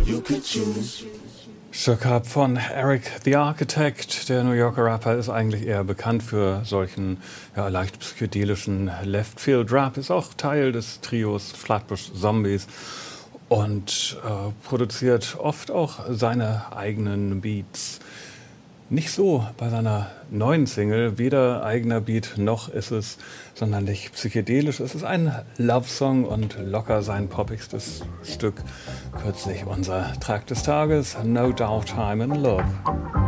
you could choose. Shook Up von Eric the Architect. Der New Yorker Rapper ist eigentlich eher bekannt für solchen leicht psychedelischen Left-Field-Rap, ist auch Teil des Trios Flatbush Zombies und produziert oft auch seine eigenen Beats. Nicht so bei seiner neuen Single, weder eigener Beat noch ist es sonderlich psychedelisch. Es ist ein Love-Song und locker sein poppigstes Stück. Kürzlich unser Track des Tages, No Doubt I'm in Love.